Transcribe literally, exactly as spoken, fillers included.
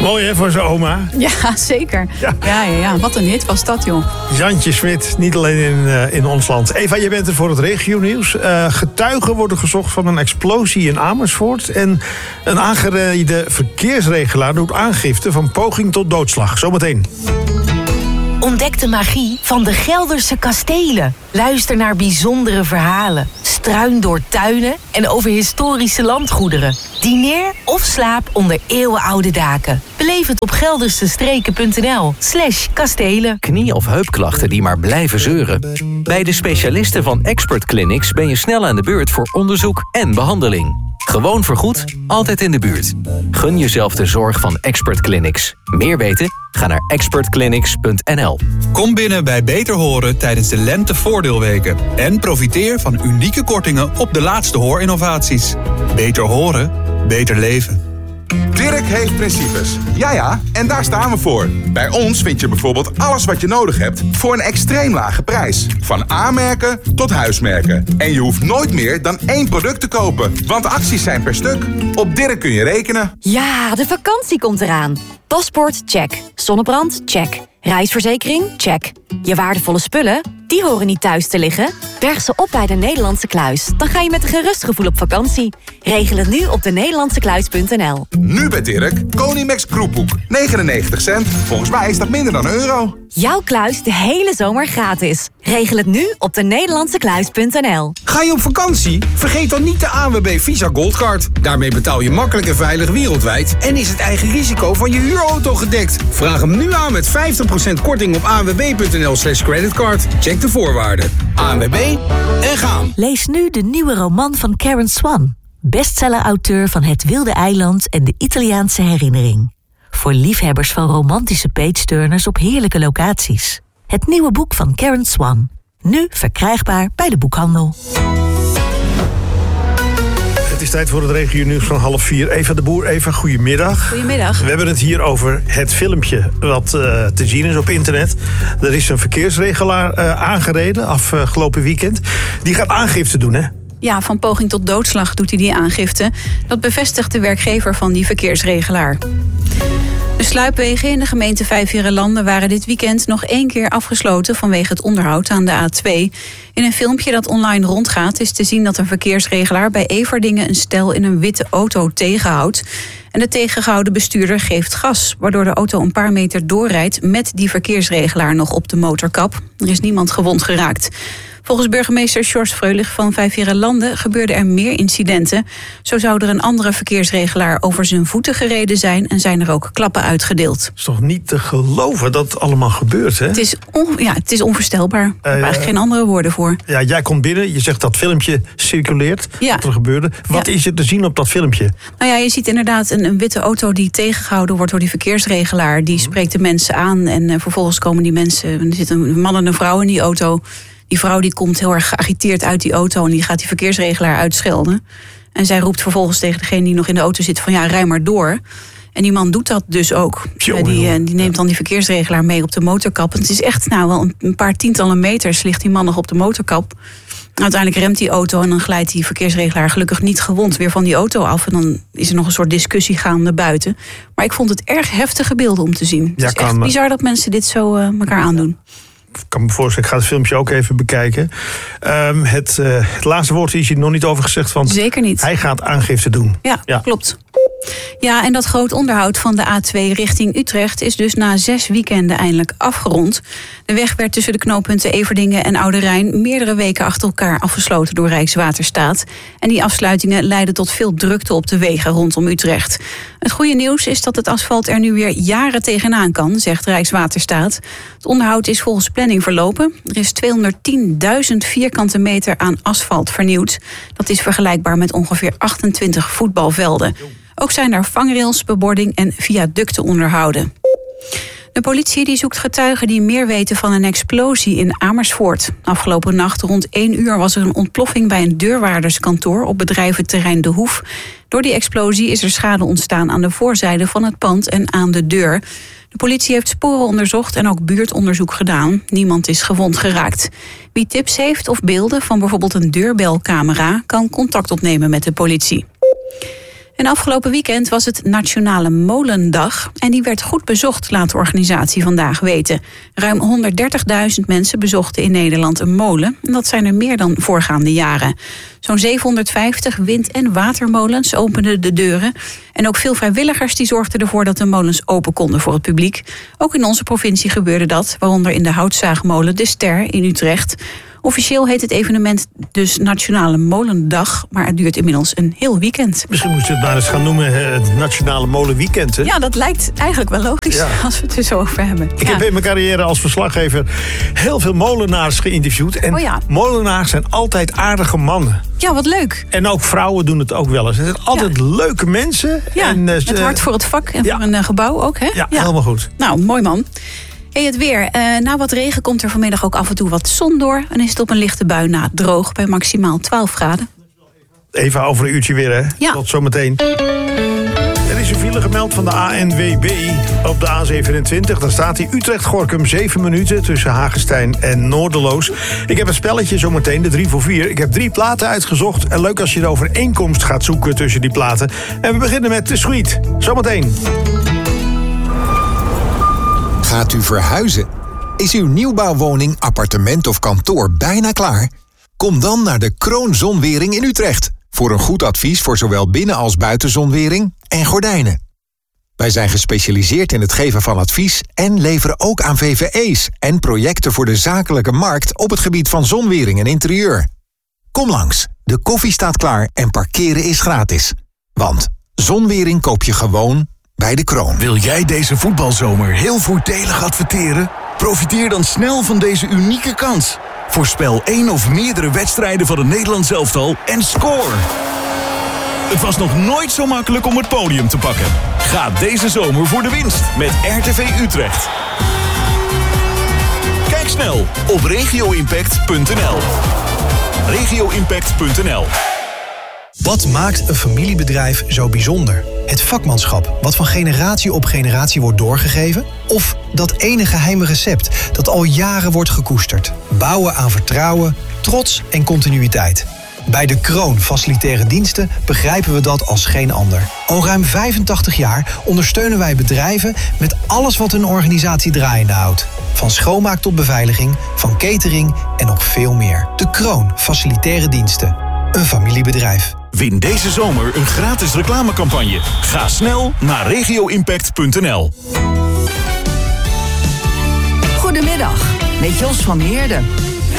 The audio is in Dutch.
Mooi hè, voor zijn oma. Ja, zeker. Ja. Ja, ja, ja. Wat een hit was dat, joh. Jantje Smit, niet alleen in, uh, in ons land. Eva, je bent er voor het regionieuws. Uh, getuigen worden gezocht van een explosie in Amersfoort. En een aangereden verkeersregelaar doet aangifte van poging tot doodslag. Zometeen. Ontdek de magie van de Gelderse kastelen. Luister naar bijzondere verhalen. Struin door tuinen en over historische landgoederen. Dineer of slaap onder eeuwenoude daken. Beleef het op geldersestreken.nl slash kastelen. Knie- of heupklachten die maar blijven zeuren? Bij de specialisten van Expert Clinics ben je snel aan de beurt voor onderzoek en behandeling. Gewoon vergoed, altijd in de buurt. Gun jezelf de zorg van Expert Clinics. Meer weten? Ga naar expert clinics punt n l. Kom binnen bij Beter Horen tijdens de lentevoordeelweken. En profiteer van unieke kortingen op de laatste hoorinnovaties. Beter horen, beter leven. Dirk heeft principes. Ja ja, en daar staan we voor. Bij ons vind je bijvoorbeeld alles wat je nodig hebt voor een extreem lage prijs. Van A-merken tot huismerken. En je hoeft nooit meer dan één product te kopen, want acties zijn per stuk. Op Dirk kun je rekenen. Ja, de vakantie komt eraan. Paspoort, check. Zonnebrand, check. Reisverzekering, check. Je waardevolle spullen, die horen niet thuis te liggen. Berg ze op bij de Nederlandse Kluis. Dan ga je met een gerust gevoel op vakantie. Regel het nu op de nederlandse kluis punt n l. Nu bij Dirk, Konimax Kroephoek. negenennegentig cent. Volgens mij is dat minder dan een euro. Jouw kluis de hele zomer gratis. Regel het nu op de nederlandse kluis punt n l. Ga je op vakantie? Vergeet dan niet de A N W B Visa Goldcard. Daarmee betaal je makkelijk en veilig wereldwijd. En is het eigen risico van je huurauto gedekt. Vraag hem nu aan met vijftig procent korting op a n w b punt n l slash creditcard. Check de voorwaarden. A N W B en gaan. Lees nu de nieuwe roman van Karen Swan. Bestseller-auteur van Het Wilde Eiland en de Italiaanse Herinnering. Voor liefhebbers van romantische page-turners op heerlijke locaties. Het nieuwe boek van Karen Swan. Nu verkrijgbaar bij de boekhandel. Het is tijd voor het regionieuws van half vier. Eva de Boer, Eva, goedemiddag. Goedemiddag. We hebben het hier over het filmpje wat uh, te zien is op internet. Er is een verkeersregelaar uh, aangereden afgelopen weekend. Die gaat aangifte doen, hè? Ja, van poging tot doodslag doet hij die aangifte. Dat bevestigt de werkgever van die verkeersregelaar. De sluipwegen in de gemeente Vijfheerenlanden waren dit weekend nog één keer afgesloten vanwege het onderhoud aan de A twee. In een filmpje dat online rondgaat is te zien dat een verkeersregelaar bij Everdingen een stel in een witte auto tegenhoudt. En de tegengehouden bestuurder geeft gas, waardoor de auto een paar meter doorrijdt met die verkeersregelaar nog op de motorkap. Er is niemand gewond geraakt. Volgens burgemeester Sjors Freulich van Vijfheerenlanden gebeurden er meer incidenten. Zo zou er een andere verkeersregelaar over zijn voeten gereden zijn en zijn er ook klappen uitgedeeld. Het is toch niet te geloven dat het allemaal gebeurt, hè? Het is, on, ja, het is onvoorstelbaar. Ik heb uh, eigenlijk geen andere woorden voor. Ja, jij komt binnen, je zegt dat filmpje circuleert, ja. Wat er gebeurde. Wat ja. is er te zien op dat filmpje? Nou ja, je ziet inderdaad een, een witte auto die tegengehouden wordt door die verkeersregelaar. Die hmm. spreekt de mensen aan en uh, vervolgens komen die mensen. Er zit een man en een vrouw in die auto. Die vrouw die komt heel erg geagiteerd uit die auto en die gaat die verkeersregelaar uitschelden. En zij roept vervolgens tegen degene die nog in de auto zit van ja, rij maar door. En die man doet dat dus ook. Jongen, die, die neemt dan die verkeersregelaar mee op de motorkap. En het is echt nou wel een paar tientallen meters ligt die man nog op de motorkap. Uiteindelijk remt die auto en dan glijdt die verkeersregelaar gelukkig niet gewond weer van die auto af. En dan is er nog een soort discussie gaande buiten. Maar ik vond het erg heftige beelden om te zien. Ja, het is echt bizar dat mensen dit zo uh, elkaar aandoen. Ik kan me voorstellen, ik ga het filmpje ook even bekijken. Um, het, uh, het laatste woord is hier nog niet over gezegd, want zeker niet. Hij gaat aangifte doen. Ja, ja, klopt. Ja, en dat groot onderhoud van de A twee richting Utrecht is dus na zes weekenden eindelijk afgerond. De weg werd tussen de knooppunten Everdingen en Oude Rijn meerdere weken achter elkaar afgesloten door Rijkswaterstaat. En die afsluitingen leiden tot veel drukte op de wegen rondom Utrecht. Het goede nieuws is dat het asfalt er nu weer jaren tegenaan kan, zegt Rijkswaterstaat. Het onderhoud is volgens planning verlopen. Er is tweehonderdtienduizend vierkante meter aan asfalt vernieuwd. Dat is vergelijkbaar met ongeveer achtentwintig voetbalvelden. Ook zijn er vangrails, bebording en viaducten onderhouden. De politie die zoekt getuigen die meer weten van een explosie in Amersfoort. Afgelopen nacht rond één uur was er een ontploffing bij een deurwaarderskantoor op bedrijventerrein De Hoef. Door die explosie is er schade ontstaan aan de voorzijde van het pand en aan de deur. De politie heeft sporen onderzocht en ook buurtonderzoek gedaan. Niemand is gewond geraakt. Wie tips heeft of beelden van bijvoorbeeld een deurbelcamera kan contact opnemen met de politie. En afgelopen weekend was het Nationale Molendag. En die werd goed bezocht, laat de organisatie vandaag weten. Ruim honderddertigduizend mensen bezochten in Nederland een molen. En dat zijn er meer dan voorgaande jaren. Zo'n zevenhonderdvijftig wind- en watermolens openden de deuren. En ook veel vrijwilligers die zorgden ervoor dat de molens open konden voor het publiek. Ook in onze provincie gebeurde dat, waaronder in de houtzaagmolen De Ster in Utrecht. Officieel heet het evenement dus Nationale Molendag, maar het duurt inmiddels een heel weekend. Misschien moeten we het maar eens gaan noemen het Nationale Molenweekend. Hè? Ja, dat lijkt eigenlijk wel logisch, ja, als we het er zo over hebben. Ik ja. heb in mijn carrière als verslaggever heel veel molenaars geïnterviewd. En oh ja. molenaars zijn altijd aardige mannen. Ja, wat leuk. En ook vrouwen doen het ook wel eens. Het zijn altijd ja. leuke mensen. Ja, en, uh, met hart voor het vak en ja. voor een uh, gebouw ook, hè? Ja, ja, helemaal goed. Nou, mooi man. Hey, het weer. Uh, na wat regen komt er vanmiddag ook af en toe wat zon door. En is het op een lichte bui na droog bij maximaal twaalf graden. Even over een uurtje weer, hè? Ja. Tot zometeen. Er is een file gemeld van de A N W B op de A zevenentwintig. Daar staat hij Utrecht-Gorinchem zeven minuten tussen Hagestein en Noorderloos. Ik heb een spelletje zometeen, de drie voor vier. Ik heb drie platen uitgezocht. En leuk als je de overeenkomst gaat zoeken tussen die platen. En we beginnen met The Sweet. Zometeen. Gaat u verhuizen? Is uw nieuwbouwwoning, appartement of kantoor bijna klaar? Kom dan naar de Kroon Zonwering in Utrecht. Voor een goed advies voor zowel binnen- als buitenzonwering en gordijnen. Wij zijn gespecialiseerd in het geven van advies en leveren ook aan V V E's en projecten voor de zakelijke markt op het gebied van zonwering en interieur. Kom langs, de koffie staat klaar en parkeren is gratis. Want zonwering koop je gewoon bij de Kroon. Wil jij deze voetbalzomer heel voordelig adverteren? Profiteer dan snel van deze unieke kans. Voorspel één of meerdere wedstrijden van het Nederlands elftal en score. Het was nog nooit zo makkelijk om het podium te pakken. Ga deze zomer voor de winst met R T V Utrecht. Kijk snel op regio impact punt n l. regio impact punt n l. Wat maakt een familiebedrijf zo bijzonder? Het vakmanschap, wat van generatie op generatie wordt doorgegeven? Of dat ene geheime recept dat al jaren wordt gekoesterd? Bouwen aan vertrouwen, trots en continuïteit. Bij de Kroon Facilitaire Diensten begrijpen we dat als geen ander. Al ruim vijfentachtig jaar ondersteunen wij bedrijven met alles wat een organisatie draaiende houdt. Van schoonmaak tot beveiliging, van catering en nog veel meer. De Kroon Facilitaire Diensten. Een familiebedrijf. Win deze zomer een gratis reclamecampagne. Ga snel naar regio impact punt n l. Goedemiddag, met Jos van Heerden.